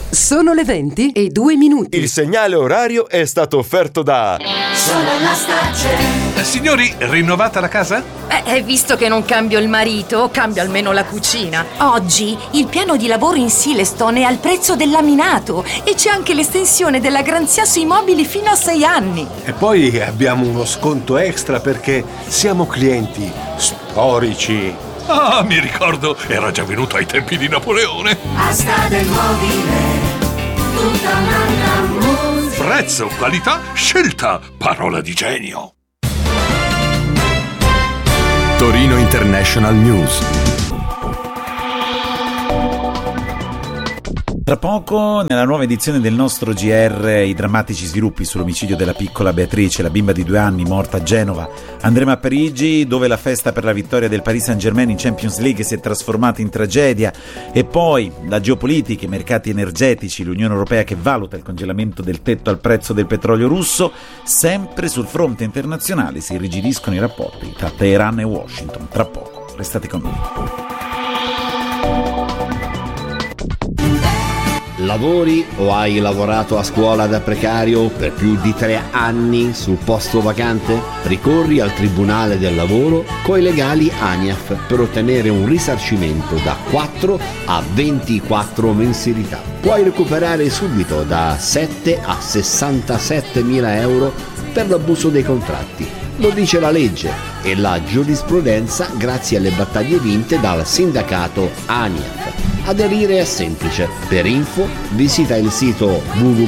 Sono le 20:02. Il segnale orario è stato offerto da Solenastacce. Signori, rinnovata la casa? Visto che non cambio il marito, cambio almeno la cucina. Oggi il piano di lavoro in Silestone è al prezzo del laminato e c'è anche l'estensione della garanzia sui mobili fino a 6 anni. E poi abbiamo uno sconto extra perché siamo clienti storici. Ah, mi ricordo, era già venuto ai tempi di Napoleone. Asta del mobile, tutta un'altra musica. Prezzo, qualità, scelta, parola di genio. Torino International News. Tra poco, nella nuova edizione del nostro GR, i drammatici sviluppi sull'omicidio della piccola Beatrice, la bimba di 2 anni morta a Genova. Andremo a Parigi, dove la festa per la vittoria del Paris Saint-Germain in Champions League si è trasformata in tragedia. E poi la geopolitica, i mercati energetici, l'Unione Europea che valuta il congelamento del tetto al prezzo del petrolio russo. Sempre sul fronte internazionale si irrigidiscono i rapporti tra Teheran e Washington. Tra poco, restate con noi. Lavori o hai lavorato a scuola da precario per più di 3 anni sul posto vacante? Ricorri al Tribunale del Lavoro coi legali ANIAF per ottenere un risarcimento da 4 a 24 mensilità. Puoi recuperare subito da 7 a 67 mila euro per l'abuso dei contratti. Lo dice la legge e la giurisprudenza grazie alle battaglie vinte dal sindacato ANIAF. Aderire è semplice. Per info visita il sito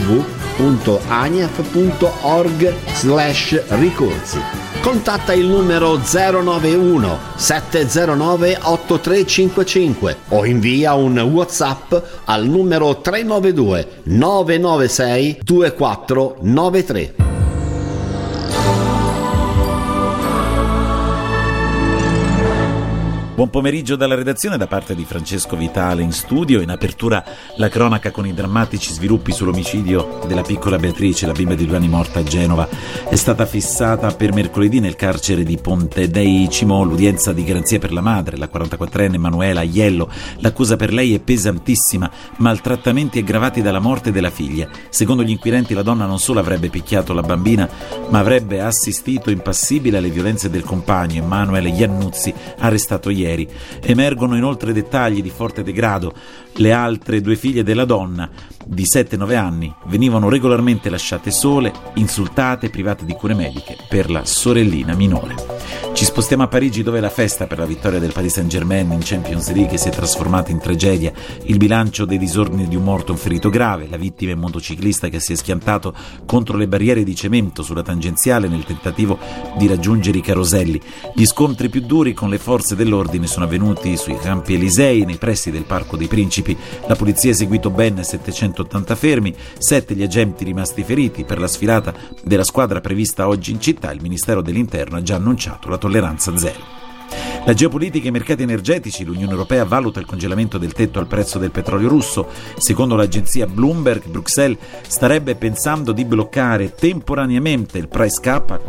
www.aniaf.org/ricorsi. Contatta il numero 091 709 8355 o invia un WhatsApp al numero 392 996 2493. Buon pomeriggio dalla redazione da parte di Francesco Vitale in studio. In apertura la cronaca con i drammatici sviluppi sull'omicidio della piccola Beatrice, la bimba di 2 anni morta a Genova. È stata fissata per mercoledì nel carcere di Ponte dei Cimo l'udienza di garanzia per la madre, la 44enne Manuela Aiello. L'accusa per lei è pesantissima: maltrattamenti aggravati dalla morte della figlia. Secondo gli inquirenti la donna non solo avrebbe picchiato la bambina, ma avrebbe assistito impassibile alle violenze del compagno Emanuele Iannuzzi, arrestato ieri. Emergono inoltre dettagli di forte degrado. Le altre 2 figlie della donna, di 7 e 9 anni, venivano regolarmente lasciate sole, insultate e private di cure mediche per la sorellina minore. Ci spostiamo a Parigi, dove la festa per la vittoria del Paris Saint-Germain in Champions League si è trasformata in tragedia. Il bilancio dei disordini di un morto e un ferito grave. La vittima è un motociclista che si è schiantato contro le barriere di cemento sulla tangenziale nel tentativo di raggiungere i caroselli. Gli scontri più duri con le forze dell'ordine sono avvenuti sui Campi Elisei, nei pressi del Parco dei Principi. La polizia ha eseguito ben 780 fermi, 7 gli agenti rimasti feriti. Per la sfilata della squadra prevista oggi in città, il Ministero dell'Interno ha già annunciato la tolleranza zero. La geopolitica e i mercati energetici, l'Unione Europea valuta il congelamento del tetto al prezzo del petrolio russo. Secondo l'agenzia Bloomberg, Bruxelles starebbe pensando di bloccare temporaneamente il price cap a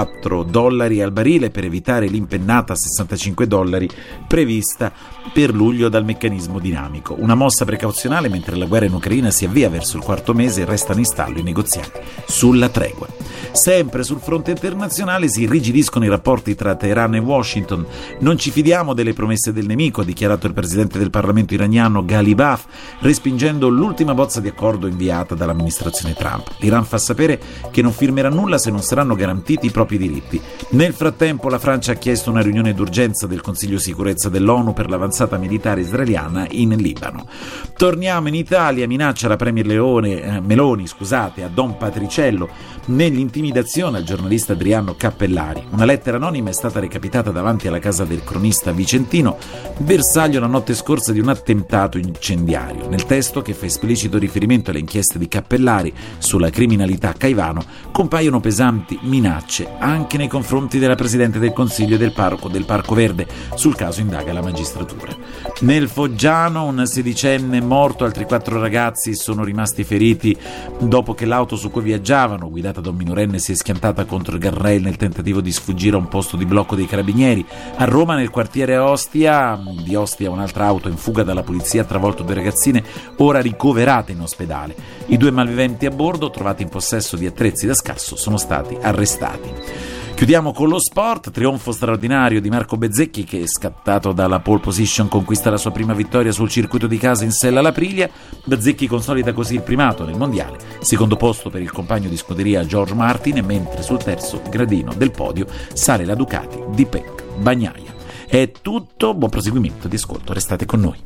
$44 al barile per evitare l'impennata a $65 prevista per luglio dal meccanismo dinamico. Una mossa precauzionale mentre la guerra in Ucraina si avvia verso il 4º mese e restano in stallo i negoziati sulla tregua. Sempre sul fronte internazionale si irrigidiscono i rapporti tra Teheran e Washington. Non ci fidiamo delle promesse del nemico, ha dichiarato il presidente del Parlamento iraniano Ghalibaf, respingendo l'ultima bozza di accordo inviata dall'amministrazione Trump. L'Iran fa sapere che non firmerà nulla se non saranno garantiti i propri diritti. Nel frattempo la Francia ha chiesto una riunione d'urgenza del Consiglio Sicurezza dell'ONU per l'avanzata militare israeliana in Libano. Torniamo in Italia. Minaccia la premier Meloni a Don Patriciello nell'intimidazione al giornalista Adriano Cappellari. Una lettera anonima è stata recapitata davanti alla casa del cronista vicentino, bersaglio la notte scorsa di un attentato incendiario. Nel testo, che fa esplicito riferimento alle inchieste di Cappellari sulla criminalità a Caivano, compaiono pesanti minacce anche nei confronti della Presidente del Consiglio e del Parco Verde. Sul caso indaga la magistratura. Nel Foggiano un 16enne morto, altri 4 ragazzi sono rimasti feriti dopo che l'auto su cui viaggiavano, guidata da un minorenne 24enne si è schiantata contro il guardrail nel tentativo di sfuggire a un posto di blocco dei carabinieri. A Roma, nel quartiere di Ostia, un'altra auto in fuga dalla polizia ha travolto 2 ragazzine, ora ricoverate in ospedale. I 2 malviventi a bordo, trovati in possesso di attrezzi da scasso, sono stati arrestati. Chiudiamo con lo sport, trionfo straordinario di Marco Bezzecchi che, scattato dalla pole position, conquista la sua prima vittoria sul circuito di casa in sella all'Aprilia. Bezzecchi consolida così il primato nel mondiale, secondo posto per il compagno di scuderia George Martin, mentre sul terzo gradino del podio sale la Ducati di Pecco Bagnaia. È tutto, buon proseguimento di ascolto, restate con noi.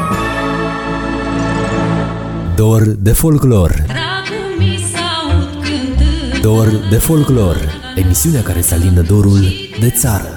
Dor de folclor. Dor de folclor, emisiunea care să alină dorul de țară.